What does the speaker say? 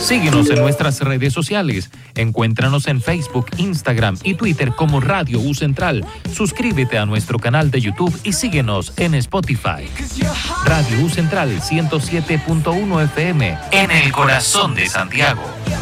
Síguenos en nuestras redes sociales. Encuéntranos en Facebook, Instagram y Twitter como Radio U Central. Suscríbete a nuestro canal de YouTube y síguenos en Spotify. Radio U Central 107.1 FM en el corazón de Santiago.